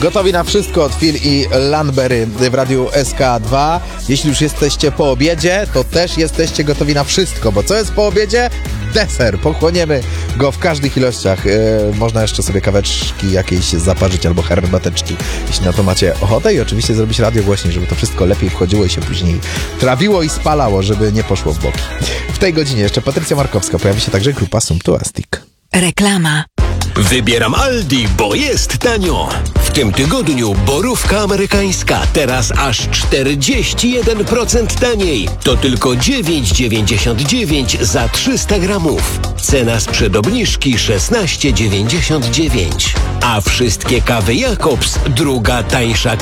Gotowi na wszystko od Phil i Landberry w radiu SK2. Jeśli już jesteście po obiedzie, to też jesteście gotowi na wszystko, bo co jest po obiedzie? Deser. Pochłoniemy go w każdych ilościach. Można jeszcze sobie kaweczki jakieś zaparzyć albo herbateczki, jeśli na to macie ochotę, i oczywiście zrobić radio głośniej, żeby to wszystko lepiej wchodziło i się później trawiło i spalało, żeby nie poszło w boki. W tej godzinie jeszcze Patrycja Markowska, pojawi się także grupa Sumptuastic. Reklama. Wybieram Aldi, bo jest tanio. W tym tygodniu borówka amerykańska teraz aż 41% taniej. To tylko 9,99 za 300 gramów. Cena sprzed obniżki 16,99. A wszystkie kawy Jakobs, druga tańsza